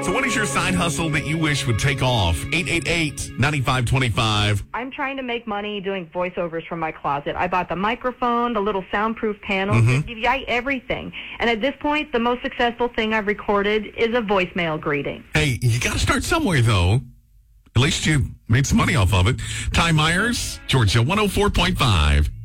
So what is your side hustle that you wish would take off? 888-9525. I'm trying to make money doing voiceovers from my closet. I bought the microphone, the little soundproof panel, everything. And at this point, the most successful thing I've recorded is a voicemail greeting. Hey, you got to start somewhere, though. At least you made some money off of it. Ty Myers, Georgia 104.5.